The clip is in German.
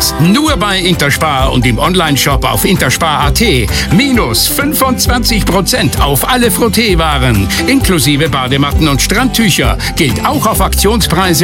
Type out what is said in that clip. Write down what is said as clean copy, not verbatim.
Jetzt nur bei Interspar und im Onlineshop auf interspar.at. Minus 25% auf alle Frotteewaren, inklusive Badematten und Strandtücher. Gilt auch auf Aktionspreise